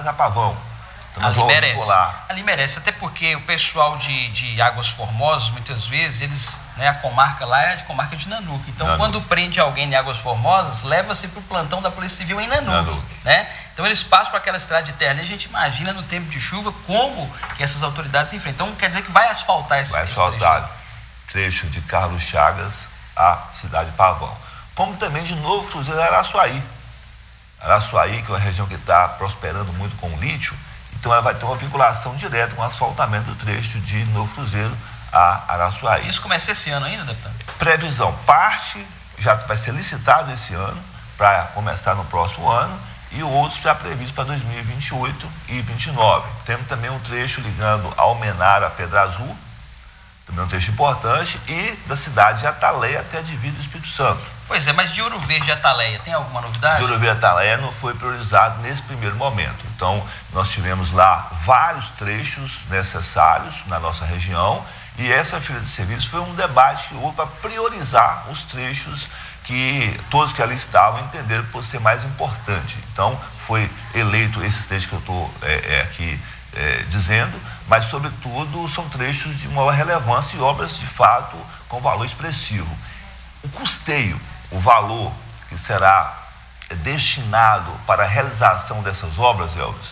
a Pavão. Então, ali merece. Ali merece, até porque o pessoal de Águas Formosas, muitas vezes, eles, né, a comarca lá é a comarca de Nanuque. Então, quando prende alguém em Águas Formosas, leva-se para o plantão da Polícia Civil em Nanuque. Né? Então, eles passam por aquela estrada de terra. E a gente imagina no tempo de chuva como que essas autoridades se enfrentam. Então, quer dizer que vai asfaltar esse trecho. Vai asfaltar trecho de Carlos Chagas à cidade de Pavão. Como também de Novo Cruzeiro, Araçuaí. Araçuaí, que é uma região que está prosperando muito com o lítio, então ela vai ter uma vinculação direta com o asfaltamento do trecho de Novo Cruzeiro a Araçuaí. Isso começa esse ano ainda, deputado? Previsão, parte já vai ser licitado esse ano, para começar no próximo ano, e outros já previstos para 2028 e 2029. Temos também um trecho ligando Almenara a Pedra Azul, também um trecho importante, e da cidade de Ataleia até a divisa do Espírito Santo. Pois é, mas de Ouro Verde e Ataleia, tem alguma novidade? De Ouro Verde e Ataleia não foi priorizado nesse primeiro momento. Então, nós tivemos lá vários trechos necessários na nossa região, e essa feira de serviços foi um debate que houve para priorizar os trechos que todos que ali estavam entenderam por ser mais importante. Então, foi eleito esse trecho que eu estou aqui dizendo, mas, sobretudo, são trechos de maior relevância e obras, de fato, com valor expressivo. O custeio, o valor que será destinado para a realização dessas obras, Elvis,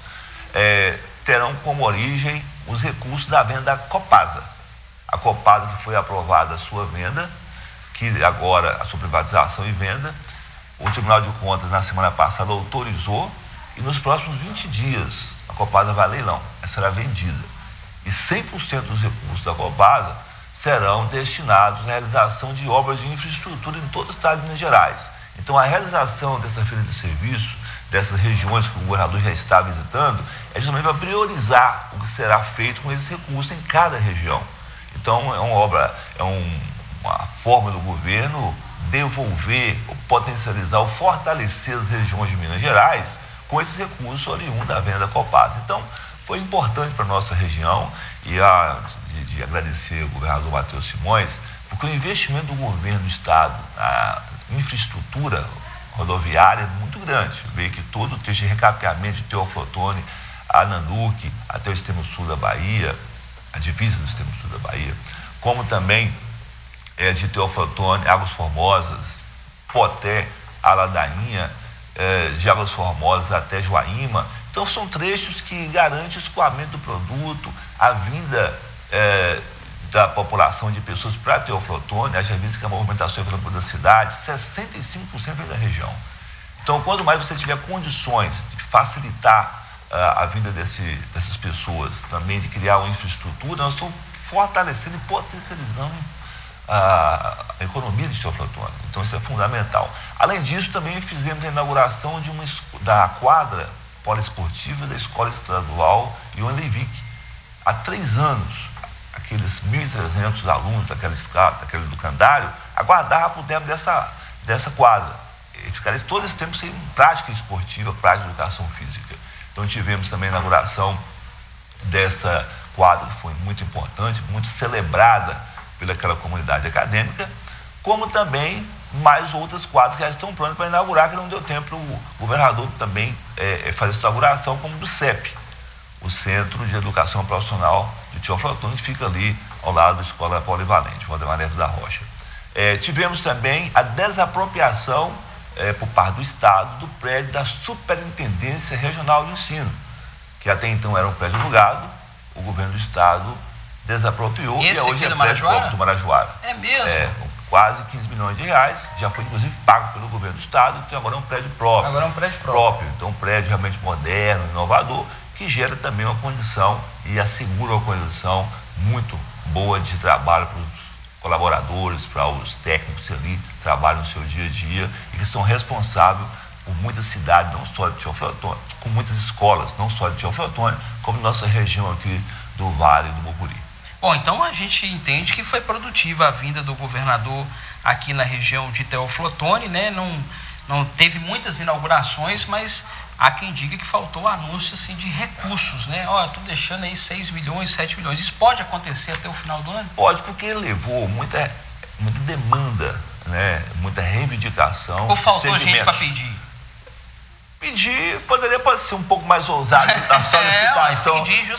terão como origem os recursos da venda da Copasa. A Copasa, que foi aprovada a sua venda, que agora a sua privatização e venda, o Tribunal de Contas na semana passada autorizou, e nos próximos 20 dias a Copasa vai a leilão, ela será vendida. E 100% dos recursos da Copasa serão destinados à realização de obras de infraestrutura em todo o estado de Minas Gerais. Então, a realização dessa feira de serviço, dessas regiões que o governador já está visitando, é justamente para priorizar o que será feito com esses recursos em cada região. Então, é uma obra, uma forma do governo devolver, potencializar ou fortalecer as regiões de Minas Gerais com esses recursos oriundos da venda da Copasa. Então, foi importante para a nossa região e de agradecer ao governador Matheus Simões, porque o investimento do governo do estado na infraestrutura rodoviária é muito grande. Veio que todo o trecho de recapeamento de Teófilo Otoni a Nanuque, até o extremo sul da Bahia, a divisa do extremo sul da Bahia, como também de Teófilo Otoni, Águas Formosas, Poté, a Ladainha, de Águas Formosas até Joaíma. Então, são trechos que garantem o escoamento do produto, a vinda da população de pessoas para Teófilo Otoni. Já visto que a movimentação econômica da cidade, 65% vem da região. Então, quanto mais você tiver condições de facilitar a vinda dessas pessoas, também de criar uma infraestrutura, nós estamos fortalecendo e potencializando a economia de Teófilo Otoni. Então, isso é fundamental. Além disso, também fizemos a inauguração da quadra poliesportiva da Escola Estadual Ion Levick. Há 3 anos, aqueles 1.300 alunos daquele educandário aguardavam por dentro dessa quadra. E ficaram todo esse tempo sem prática esportiva, prática de educação física. Então, tivemos também a inauguração dessa quadra, que foi muito importante, muito celebrada pelaquela comunidade acadêmica, como também mais outras quadras que já estão prontas para inaugurar, que não deu tempo para o governador também fazer essa inauguração, como do CEP, o Centro de Educação Profissional de Teófilo Otoni, que fica ali ao lado da Escola Polivalente, Valdemar Neves da Rocha. Tivemos também a desapropriação por parte do Estado do prédio da Superintendência Regional de Ensino, que até então era um prédio alugado, o governo do Estado desapropriou e hoje é prédio próprio do Marajoara. É mesmo? Quase 15 milhões de reais, já foi inclusive pago pelo governo do Estado, então agora é um prédio próprio. Agora é um prédio próprio. Então, um prédio realmente moderno, inovador, que gera também uma condição e assegura uma condição muito boa de trabalho para os colaboradores, para os técnicos que ali trabalham no seu dia a dia e que são responsáveis por muitas cidades, não só de Teófilo Otoni, com muitas escolas, não só de Teófilo Otoni, como nossa região aqui do Vale do Mucuri. Bom, então a gente entende que foi produtiva a vinda do governador aqui na região de Teófilo Otoni, né? Não teve muitas inaugurações, mas há quem diga que faltou anúncio assim, de recursos, né? Ó, estou deixando aí 6 milhões, 7 milhões. Isso pode acontecer até o final do ano? Pode, porque levou muita demanda, né? Muita reivindicação. Ou faltou gente para pedir? Pedir pode ser um pouco mais ousado na solicitação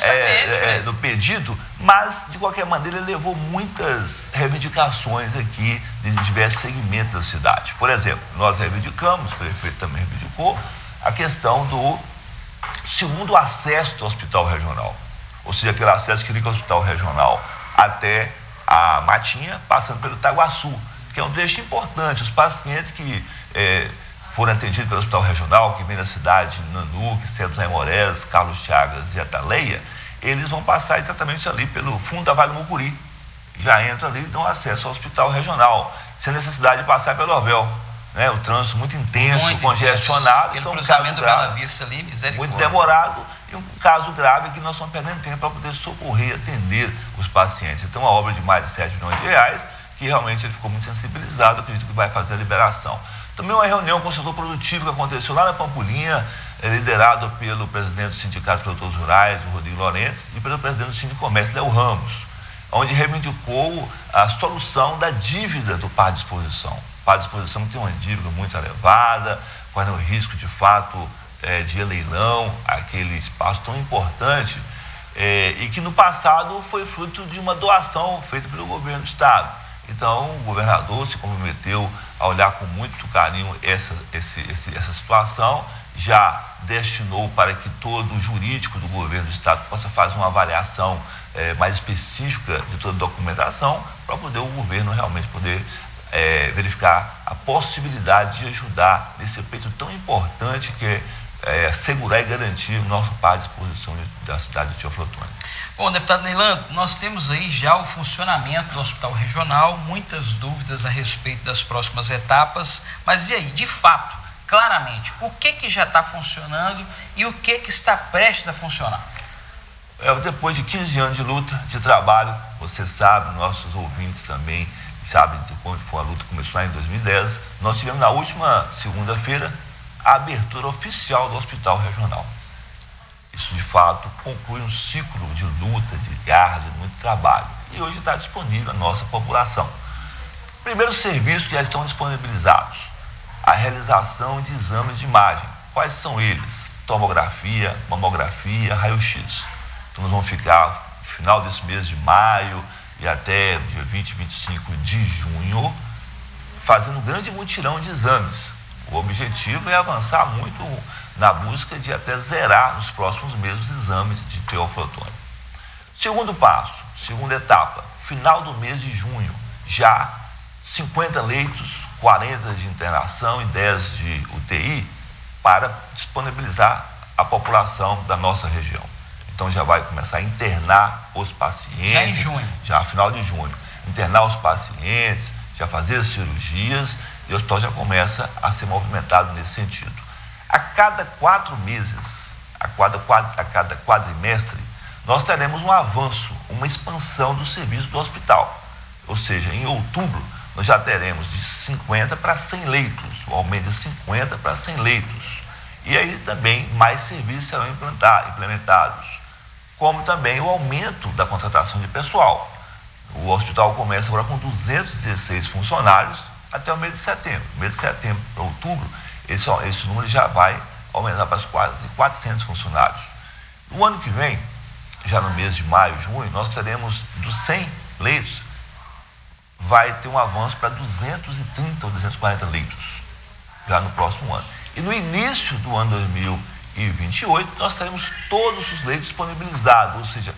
do pedido, mas, de qualquer maneira, ele levou muitas reivindicações aqui de diversos segmentos da cidade. Por exemplo, nós reivindicamos, o prefeito também reivindicou, a questão do segundo acesso do hospital regional. Ou seja, aquele acesso que liga o hospital regional até a Matinha, passando pelo Itaguaçu, que é um trecho importante. Os pacientes que foram atendidos pelo hospital regional, que vem da cidade de Nanuque, Centro Aimorés, Carlos Chagas e Ataleia, eles vão passar exatamente ali pelo fundo da Vale do Mucuri. Já entram ali e dão acesso ao hospital regional, sem necessidade de passar pelo Orvel. Né? O trânsito muito intenso, congestionado. Pelo então, cruzamento do Bela Vista ali, misericórdia. Muito demorado, e um caso grave que nós estamos perdendo tempo para poder socorrer e atender os pacientes. Então, uma obra de mais de 7 milhões de reais, que realmente ele ficou muito sensibilizado, acredito que vai fazer a liberação. Também uma reunião com o setor produtivo que aconteceu lá na Pampulinha, liderado pelo presidente do Sindicato de Produtores Rurais, o Rodrigo Lourenço, e pelo presidente do Sindicato de Comércio, Léo Ramos, onde reivindicou a solução da dívida do par de exposição. O par de exposição tem uma dívida muito elevada, corre o risco, de fato, de leilão, aquele espaço tão importante, e que no passado foi fruto de uma doação feita pelo governo do estado. Então, o governador se comprometeu a olhar com muito carinho essa situação, já destinou para que todo o jurídico do governo do estado possa fazer uma avaliação mais específica de toda a documentação, para poder o governo realmente poder verificar a possibilidade de ajudar nesse feito tão importante que é assegurar e garantir o nosso par de exposição da cidade de Teófilo Otoni. Bom, deputado Neilando, nós temos aí já o funcionamento do hospital regional, muitas dúvidas a respeito das próximas etapas, mas e aí, de fato, claramente, o que já está funcionando e o que está prestes a funcionar? Depois de 15 anos de luta, de trabalho, você sabe, nossos ouvintes também sabem de quando foi a luta que começou lá em 2010, nós tivemos na última segunda-feira a abertura oficial do hospital regional. Isso, de fato, conclui um ciclo de luta, de garra, de muito trabalho. E hoje está disponível à nossa população. Primeiros serviços que já estão disponibilizados: a realização de exames de imagem. Quais são eles? Tomografia, mamografia, raio-x. Então, nós vamos ficar no final desse mês de maio e até dia 20 e 25 de junho, fazendo um grande mutirão de exames. O objetivo é avançar muito na busca de até zerar nos próximos meses os exames de Teófilo Otoni. Segundo passo, segunda etapa, final do mês de junho, já 50 leitos, 40 de internação e 10 de UTI para disponibilizar a população da nossa região. Então já vai começar a internar os pacientes. Já em junho. Já final de junho. Internar os pacientes, já fazer as cirurgias, e o hospital já começa a ser movimentado nesse sentido. A cada 4 meses, a cada quadrimestre, nós teremos um avanço, uma expansão do serviço do hospital. Ou seja, em outubro, nós já teremos de 50 para 100 leitos, o aumento de 50 para 100 leitos. E aí também mais serviços serão implementados, como também o aumento da contratação de pessoal. O hospital começa agora com 216 funcionários até o mês de setembro. No mês de setembro para outubro, esse número já vai aumentar para quase 400 funcionários. No ano que vem, já no mês de maio, junho, nós teremos dos 100 leitos, vai ter um avanço para 230 ou 240 leitos, já no próximo ano. E no início do ano 2028, nós teremos todos os leitos disponibilizados, ou seja,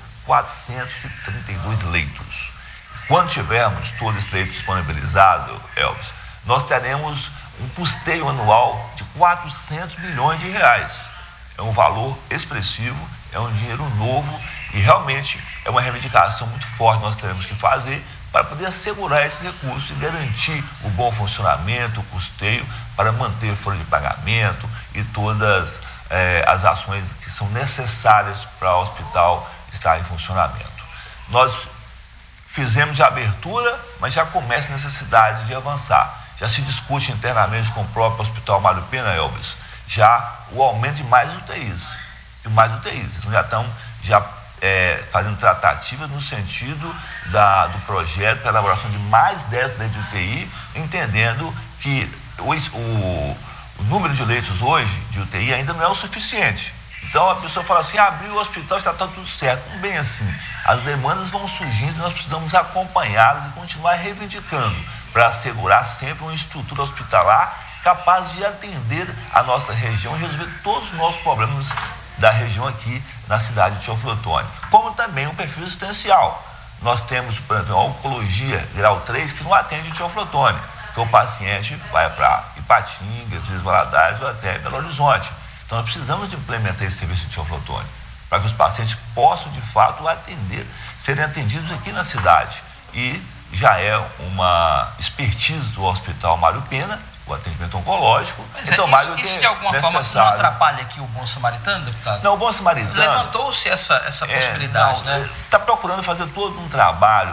432 leitos. Quando tivermos todos os leitos disponibilizados, Elvis, nós teremos um custeio anual de 400 milhões de reais. É um valor expressivo, é um dinheiro novo e realmente é uma reivindicação muito forte que nós teremos que fazer para poder assegurar esses recursos e garantir o bom funcionamento, o custeio, para manter folha de pagamento e todas as ações que são necessárias para o hospital estar em funcionamento. Nós fizemos a abertura, mas já começa a necessidade de avançar. Já se discute internamente com o próprio Hospital Mário Pena, Elvis, já o aumento de mais UTIs. Então já estão fazendo tratativas no sentido do projeto para a elaboração de mais 10 leitos de UTI, entendendo que o número de leitos hoje de UTI ainda não é o suficiente. Então a pessoa fala assim, abriu o hospital, está tudo certo. Bem assim, as demandas vão surgindo e nós precisamos acompanhá-las e continuar reivindicando para assegurar sempre uma estrutura hospitalar capaz de atender a nossa região e resolver todos os nossos problemas da região aqui na cidade de Teófilo Otoni. Como também um perfil assistencial. Nós temos, por exemplo, a oncologia grau 3 que não atende Teófilo Otoni. Então o paciente vai para Ipatinga, Três Valadares ou até Belo Horizonte. Então nós precisamos de implementar esse serviço de Teófilo Otoni para que os pacientes possam de fato serem atendidos aqui na cidade. E já é uma expertise do Hospital Mário Pena, o atendimento oncológico. Mas então, isso de alguma forma não atrapalha aqui o Bom Samaritano, deputado? Não, o Bom Samaritano... Levantou-se essa possibilidade, né? Está procurando fazer todo um trabalho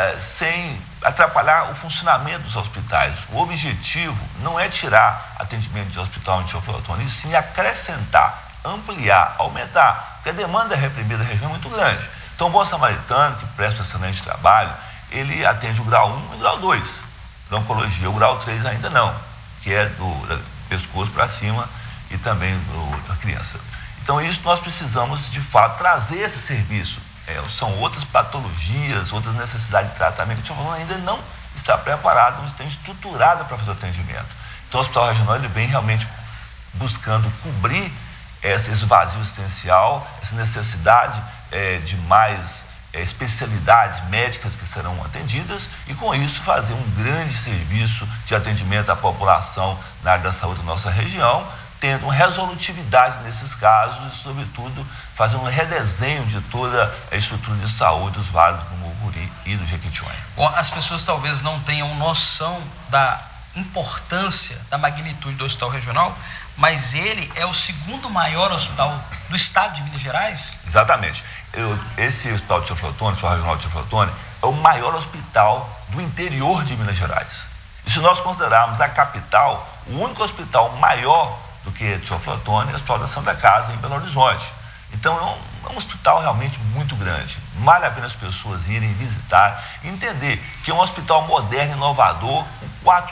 sem atrapalhar o funcionamento dos hospitais. O objetivo não é tirar atendimento de hospital em Teófilo Otoni, e sim acrescentar, ampliar, aumentar, porque a demanda reprimida da região é muito grande. Então, o Bom Samaritano, que presta um excelente trabalho, ele atende o grau 1 e o grau 2 da oncologia, o grau 3 ainda não, que é do pescoço para cima e também da criança. Então, isso nós precisamos, de fato, trazer esse serviço. São outras patologias, outras necessidades de tratamento que o ainda não está preparado, não está estruturado para fazer o atendimento. Então, o Hospital Regional ele vem realmente buscando cobrir esse vazio assistencial, essa necessidade de mais especialidades médicas que serão atendidas e, com isso, fazer um grande serviço de atendimento à população na área da saúde da nossa região, tendo uma resolutividade nesses casos e, sobretudo, fazendo um redesenho de toda a estrutura de saúde dos vales do Mucuri e do Jequitinhonha. Bom, as pessoas talvez não tenham noção da importância, da magnitude do Hospital Regional, mas ele é o segundo maior hospital do estado de Minas Gerais? Exatamente. Esse Hospital de Teófilo Otoni, o Hospital Regional de Teófilo Otoni, é o maior hospital do interior de Minas Gerais. E se nós considerarmos a capital, o único hospital maior do que Teófilo Otoni é o Hospital da Santa Casa, em Belo Horizonte. Então, é um hospital realmente muito grande. Vale a pena as pessoas irem visitar e entender que é um hospital moderno e inovador com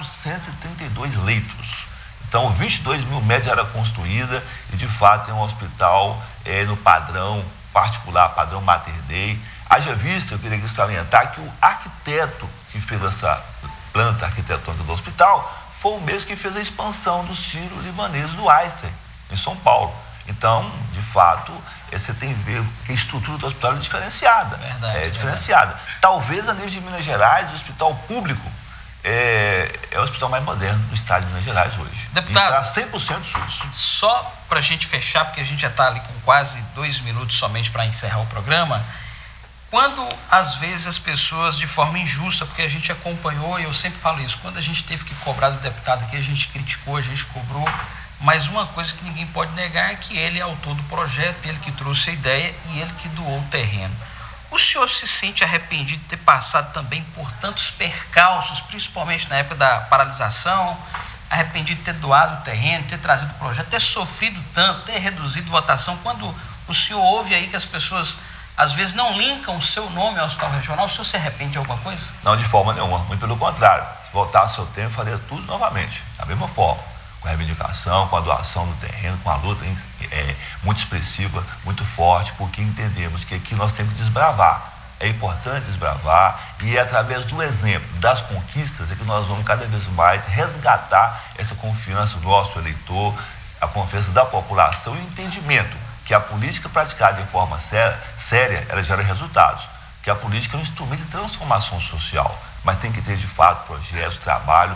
432 leitos. Então, 22 mil metros de área construída e, de fato, é um hospital no padrão particular, padrão Mater Dei. Haja vista, eu queria salientar que o arquiteto que fez essa planta arquitetônica do hospital foi o mesmo que fez a expansão do Sírio-Libanês do Einstein, em São Paulo. Então, de fato, você tem que ver que a estrutura do hospital é diferenciada. Verdade, diferenciada. Verdade. Talvez, a nível de Minas Gerais, o hospital público é o hospital mais moderno do estado de Minas Gerais hoje. Deputado, está 100% SUS. Só para a gente fechar, porque a gente já está ali com quase 2 minutos somente para encerrar o programa, quando às vezes as pessoas, de forma injusta, porque a gente acompanhou, e eu sempre falo isso, quando a gente teve que cobrar do deputado aqui, a gente criticou, a gente cobrou, mas uma coisa que ninguém pode negar é que ele é autor do projeto, ele que trouxe a ideia e ele que doou o terreno. O senhor se sente arrependido de ter passado também por tantos percalços, principalmente na época da paralisação, arrependido de ter doado o terreno, ter trazido o projeto, ter sofrido tanto, ter reduzido votação? Quando o senhor ouve aí que as pessoas, às vezes, não linkam o seu nome ao Hospital Regional, o senhor se arrepende de alguma coisa? Não, de forma nenhuma, muito pelo contrário. Se voltasse o seu tempo, faria tudo novamente, da mesma forma. Com a reivindicação, com a doação do terreno, com a luta muito expressiva, muito forte, porque entendemos que aqui nós temos que desbravar. É importante desbravar e é através do exemplo, das conquistas, é que nós vamos cada vez mais resgatar essa confiança do nosso eleitor, a confiança da população e o entendimento que a política praticada de forma séria, ela gera resultados. Que a política é um instrumento de transformação social, mas tem que ter, de fato, projetos, trabalho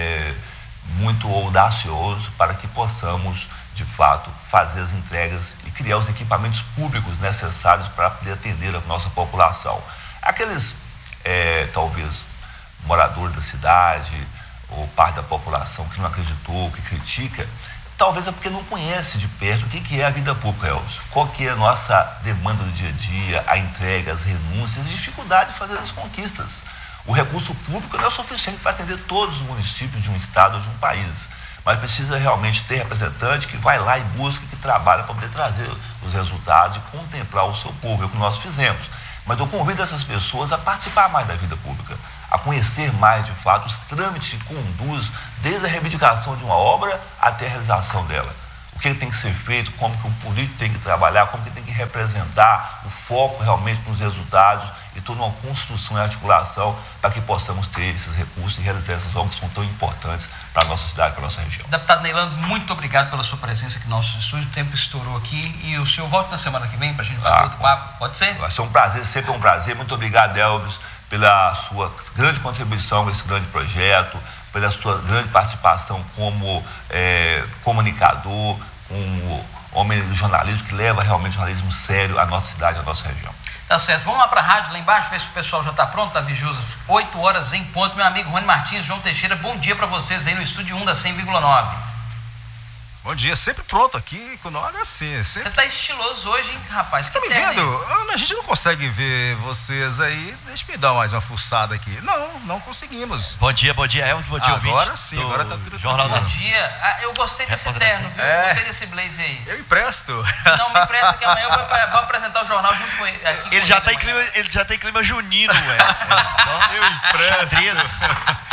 muito audacioso para que possamos, de fato, fazer as entregas e criar os equipamentos públicos necessários para poder atender a nossa população. Aqueles, talvez, moradores da cidade ou parte da população que não acreditou, que critica, talvez é porque não conhece de perto o que é a vida pública, Elcio. Qual que é a nossa demanda do dia a dia, a entrega, as renúncias e dificuldade de fazer as conquistas. O recurso público não é suficiente para atender todos os municípios de um estado ou de um país, mas precisa realmente ter representante que vai lá e busca, que trabalha para poder trazer os resultados e contemplar o seu povo. É o que nós fizemos. Mas eu convido essas pessoas a participar mais da vida pública, a conhecer mais, de fato, os trâmites que conduzem desde a reivindicação de uma obra até a realização dela. O que tem que ser feito, como que o político tem que trabalhar, como que tem que representar o foco realmente nos resultados e toda uma construção e articulação para que possamos ter esses recursos e realizar essas obras que são tão importantes para a nossa cidade, para a nossa região. Deputado Neilando, muito obrigado pela sua presença aqui no nosso estúdio. O tempo estourou aqui e o senhor volta na semana que vem para a gente bater outro papo. Pode ser? Vai ser um prazer, sempre é um prazer. Muito obrigado, Elvis, pela sua grande contribuição com esse grande projeto, pela sua grande participação como comunicador, como homem do jornalismo que leva realmente o jornalismo sério à nossa cidade, à nossa região. Tá certo, vamos lá para a rádio, lá embaixo, ver se o pessoal já está pronto, Davi Joseph. 8 horas em ponto, meu amigo Rony Martins, João Teixeira, bom dia para vocês aí no estúdio 1 da 100,9. Bom dia, sempre pronto aqui, com nós é assim. Sempre... Você tá estiloso hoje, hein, rapaz? Você tá me vendo? A gente não consegue ver vocês aí. Deixa eu me dar mais uma fuçada aqui. Não conseguimos. Bom dia, Elvis, bom dia, ouvinte. Agora sim, agora tá tudo Jornal. Bom dia. Eu gostei desse terno, viu? Gostei desse blazer aí. Eu empresto. Não, me empresta que amanhã eu vou apresentar o jornal junto com ele. Ele já tem clima junino, Eu empresto.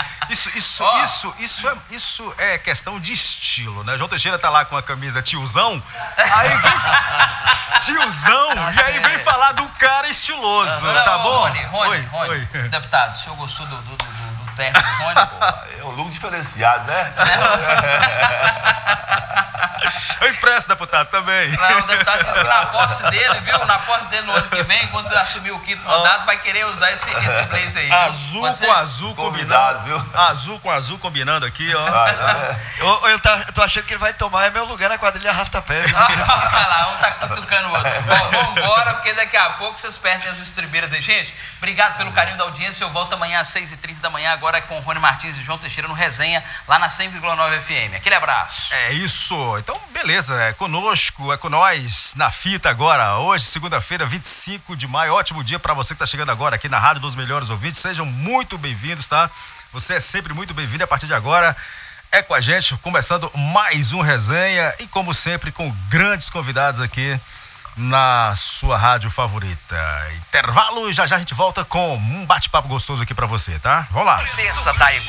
Isso é questão de estilo, né? João Teixeira tá lá com a camisa tiozão, aí vem e aí vem falar do cara estiloso, tá bom? Rony, deputado, o senhor gostou do terno do Rony? É um look diferenciado, né? Eu empresto, deputado, também. Não, o deputado disse que na posse dele, viu? Na posse dele no ano que vem, quando assumir o quinto mandato, vai querer usar esse blazer aí. Azul com azul combinado, viu? Azul com azul combinando aqui, ó. Eu tô achando que ele vai tomar meu lugar na quadrilha arrasta-pé. Vai lá, um tá cutucando o outro. Vamos embora, porque daqui a pouco vocês perdem as estribeiras aí. Gente, obrigado pelo carinho da audiência. Eu volto amanhã às 6h30 da manhã, agora com o Rony Martins e João Teixeira no Resenha, lá na 100,9 FM. Aquele abraço. É isso. Então, beleza. É conosco, é com nós na fita agora. Hoje, segunda-feira, 25 de maio. Ótimo dia para você que tá chegando agora aqui na Rádio dos Melhores Ouvintes. Sejam muito bem-vindos, tá? Você é sempre muito bem-vindo. A partir de agora, é com a gente, começando mais um Resenha e, como sempre, com grandes convidados aqui na sua rádio favorita. Intervalo, já a gente volta com um bate-papo gostoso aqui pra você, tá? Vamos lá.